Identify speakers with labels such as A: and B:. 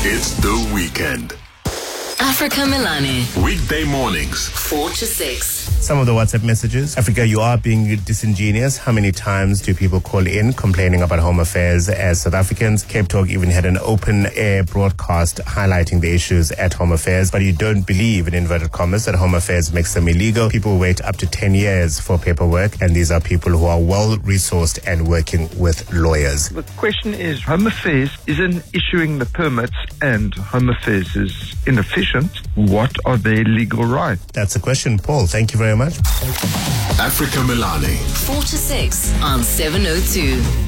A: It's the weekend.
B: Africa Milani.
A: Weekday mornings.
B: 4 to 6.
C: Some of the WhatsApp messages. Africa, you are being disingenuous. How many times do people call in complaining about home affairs as South Africans? Cape Talk even had an open air broadcast highlighting the issues at home affairs. But you don't believe, in inverted commas, that home affairs makes them illegal. People wait up to 10 years for paperwork, and these are people who are well resourced and working with lawyers.
D: The question is, Home Affairs isn't issuing the permits and Home Affairs is inefficient. What are their legal rights?
C: That's the question, Paul. Thank you very much.
A: Africa Milani.
B: 4 to 6 on 702.